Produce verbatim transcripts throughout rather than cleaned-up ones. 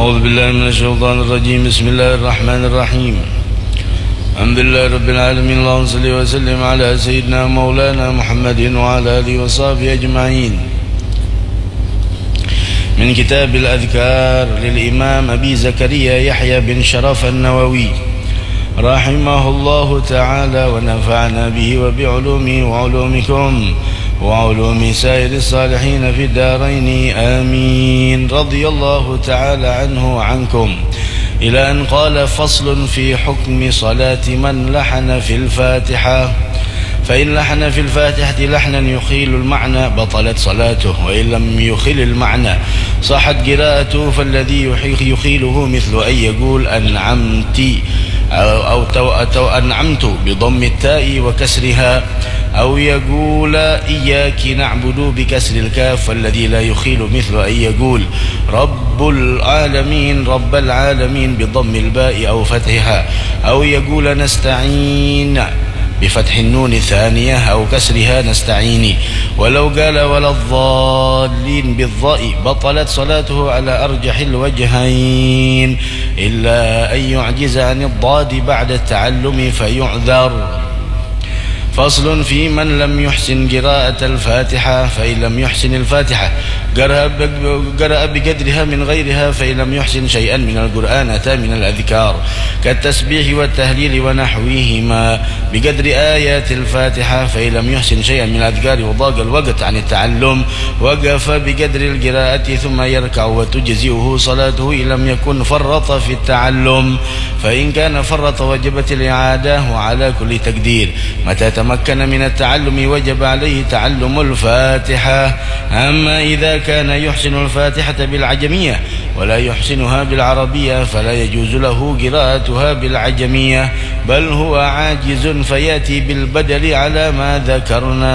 أعوذ بالله من الشيطان الرجيم. بسم الله الرحمن الرحيم. الحمد لله رب العالمين. اللهم صل وسلم على سيدنا مولانا محمد وعلى آله وصحبه أجمعين. من كتاب الأذكار للإمام أبي زكريا يحيى بن شرف النووي رحمه الله تعالى ونفعنا به وبعلومه وعلومكم وعلوم سائر الصالحين في الدارين آمين. رضي الله تعالى عنه وعنكم إلى أن قال: فصل في حكم صلاة من لحن في الفاتحة، فإن لحن في الفاتحة لحنا يخيل المعنى بطلت صلاته، وإن لم يخل المعنى صحت قراءته، فالذي يخيله مثل أن يقول أنعمت أو, أو, تو أو أنعمت بضم التاء وكسرها، أو يقول إياك نعبد بكسر الكاف، فالذي لا يخيل مثل أن يقول رب العالمين رب العالمين بضم الباء أو فتحها، أو يقول نستعين بفتح النون الثانية أو كسرها نستعيني، ولو قال ولا الضالين بالضاء بطلت صلاته على أرجح الوجهين، إلا أن يعجز عن الضاد بعد التعلم فيعذر. فصل في من لم يحسن قراءة الفاتحة، فإن لم يحسن الفاتحة قرأ بقدرها من غيرها، فإن لم يحسن شيئا من القرآن أتى من الأذكار كالتسبيح والتهليل ونحوهما بقدر آيات الفاتحة، فإن لم يحسن شيئا من الأذكار وضاق الوقت عن التعلم وقف بقدر القراءة ثم يركع وتجزئه صلاته، إن لم يكن فرط في التعلم، فإن كان فرط وجبت الإعادة، وعلى كل تقدير متى تمكن من التعلم وجب عليه تعلم الفاتحة. أما إذا كان يحسن الفاتحة بالعجمية ولا يحسنها بالعربية فلا يجوز له قراءتها بالعجمية، بل هو عاجز فيأتي بالبدل على ما ذكرنا.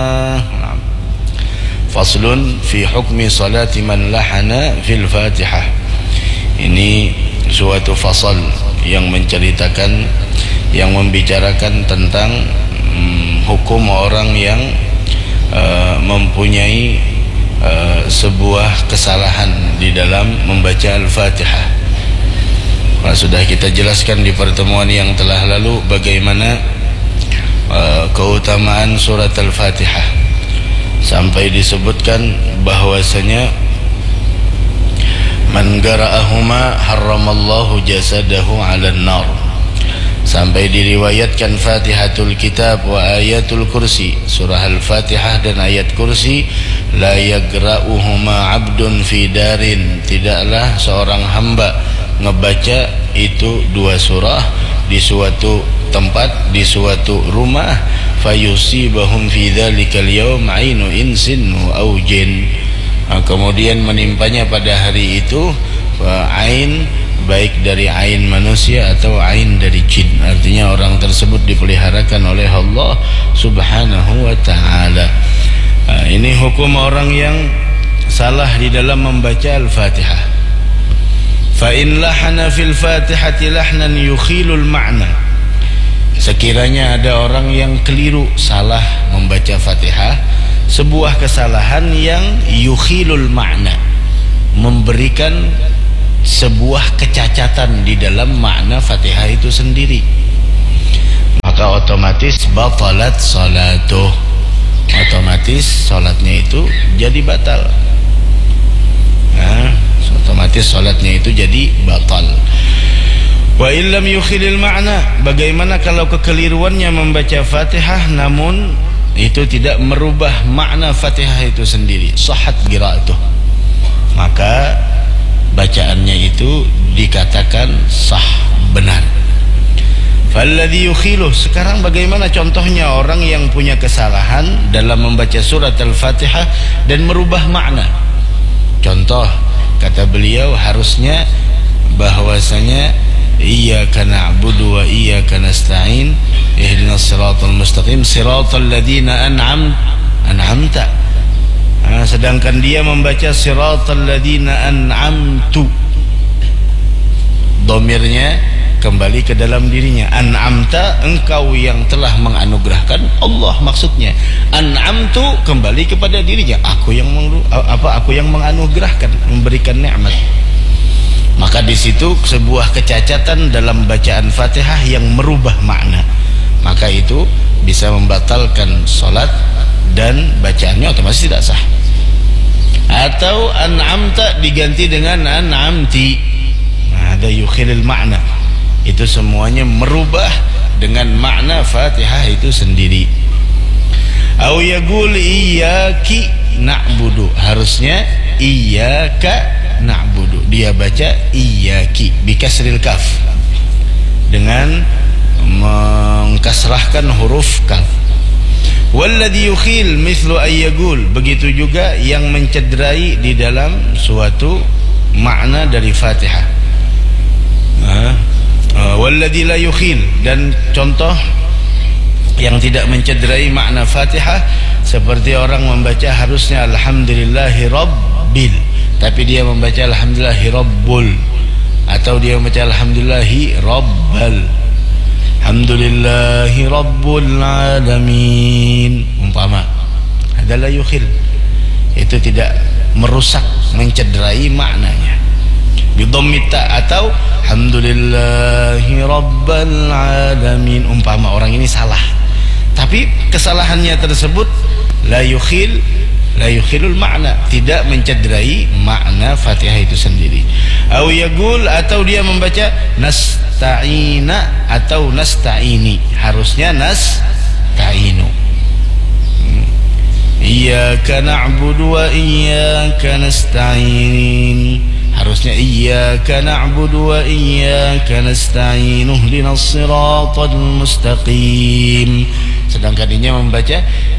فصل في حكم صلاة من لحن في الفاتحة. Ini suatu fasal yang menceritakan, yang membicarakan tentang hmm, hukum orang yang uh, mempunyai uh, sebuah kesalahan di dalam membaca Al-Fatihah. Nah, sudah kita jelaskan di pertemuan yang telah lalu bagaimana uh, keutamaan surat Al-Fatihah, sampai disebutkan bahwasanya man qara'ahuma harramallahu jasadahu 'alan nar, sampai diriwayatkan Fatihatul Kitab wa ayatul kursi, surah Al-Fatihah dan ayat kursi, la yagra'uhuma 'abdun fi darin, tidaklah seorang hamba ngebaca itu dua surah di suatu tempat, di suatu rumah, fayusibahum fi dzalikal yaum 'ainu insin aw jin, kemudian menimpanya pada hari itu ain, baik dari ain manusia atau ain dari jin, artinya orang tersebut dipeliharakan oleh Allah subhanahu wa ta'ala. Nah, ini hukum orang yang salah di dalam membaca Al-Fatihah. Fa in lahana fil fatihati lahnan yukhilul ma'na, sekiranya ada orang yang keliru salah membaca Fatihah, sebuah kesalahan yang yukhilul ma'na, memberikan sebuah kecacatan di dalam makna Fatihah itu sendiri, maka otomatis batalat salatuh, otomatis salatnya itu jadi batal. Nah, otomatis salatnya itu jadi batal. Wa illam yukhilil ma'na, bagaimana kalau kekeliruannya membaca Fatihah namun itu tidak merubah makna Fatihah itu sendiri, sahhat qiraatuh, maka bacaannya itu dikatakan sah, benar. Falladhi yukhiluh, sekarang bagaimana contohnya orang yang punya kesalahan dalam membaca surat Al-Fatihah dan merubah makna? Contoh, kata beliau, harusnya bahwasanya iyyaka na'budu wa iyyaka nasta'in ihdinas siratal mustaqim siratal ladzina an'am an'amta. Nah, sedangkan dia membaca siratal ladzina an'amtu, dhamirnya kembali ke dalam dirinya. An'amta, engkau yang telah menganugerahkan, Allah maksudnya. An'amtu, kembali kepada dirinya, aku yang apa aku yang menganugerahkan, memberikan nikmat. Maka di situ sebuah kecacatan dalam bacaan Fatihah yang merubah makna, maka itu bisa membatalkan salat dan bacaannya otomatis tidak sah. Atau an'amta diganti dengan an'amti, nah, ada yukhilil makna, itu semuanya merubah dengan makna Fatihah itu sendiri. Au yaqul iyyaki na'budu, harusnya iyyaka na'budu, dia baca iyyaki bikasril kaf, dengan mengkasrahkan huruf kaf. Walladhi yukhil mithlu ayyagul, begitu juga yang mencederai di dalam suatu makna dari Fatihah. Nah, walladhi la yukhil, dan contoh yang tidak mencederai makna Fatihah seperti orang membaca harusnya alhamdulillahi rabbil, tapi dia membaca alhamdulillahi rabbul, atau dia membaca alhamdulillahi rabbal, alhamdulillahi rabbul alamin umpama, adalah yukhil, itu tidak merusak, mencederai maknanya. Bidhammita, atau alhamdulillahi rabbil alamin umpama, orang ini salah, tapi kesalahannya tersebut la yukhil, la yukhilul makna, tidak mencederai makna Fatihah itu sendiri. Au yaqul, atau dia membaca nasta'ina atau nasta'ini, harusnya nasta'inu. hmm. Iyyaka na'budu wa iyyaka nasta'in, harusnya iyyaka na'budu wa iyyaka nasta'in ihdinas siratal mustaqim, sedangkan dia membaca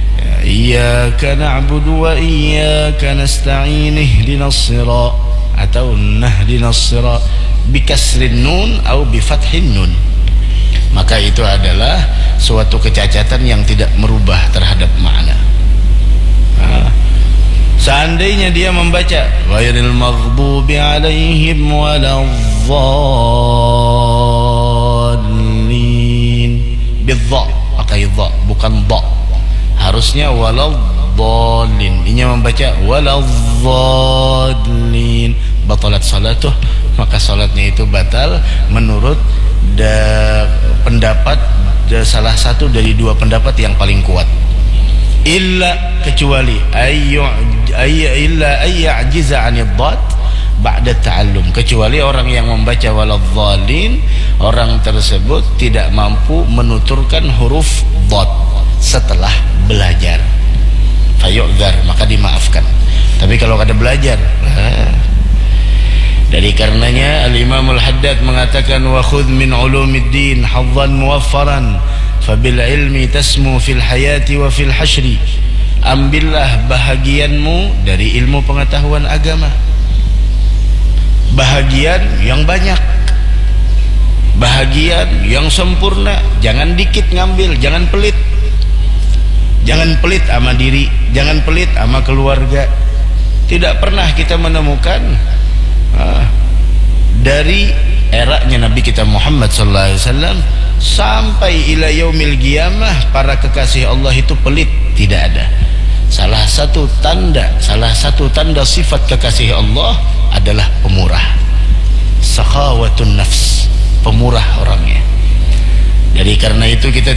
iyyaka na'budu wa iyyaka nasta'in ihdinas sirat atau nahdinas sirat bikasrin nun atau bifathin nun. Maka itu adalah suatu kecacatan yang tidak merubah terhadap makna. Nah, seandainya dia membaca ghairil maghdubi alaihim waladdallin bidha, pakai dha bukan dha, harusnya waladdallin, ini membaca waladdallin, batalat salatuh, maka salatnya itu batal menurut da, pendapat da, salah satu dari dua pendapat yang paling kuat. Illa, kecuali ayyu ay illa ayyajiza 'anid dhat ba'da ta'allum, kecuali orang yang membaca waladdallin, orang tersebut tidak mampu menuturkan huruf dhat setelah belajar, fayu'dzar, maka dimaafkan. Tapi kalau kada belajar, nah, dari karenanya Al-Imam Al-Haddad mengatakan wa khudh min ulumiddin hazzan muwaffaran fabil ilmi tasmu fil hayati wa fil hasyri, ambillah bahagianmu dari ilmu pengetahuan agama, bahagian yang banyak, bahagian yang sempurna, jangan dikit ngambil, jangan pelit, jangan pelit sama diri, jangan pelit sama keluarga. Tidak pernah kita menemukan ah, dari eranya Nabi kita Muhammad sallallahu alaihi wasallam sampai ila yaumil qiyamah para kekasih Allah itu pelit, tidak ada. Salah satu tanda, salah satu tanda sifat kekasih Allah adalah pemurah, sakhawatun nafs, pemurah orangnya. Jadi karena itu kita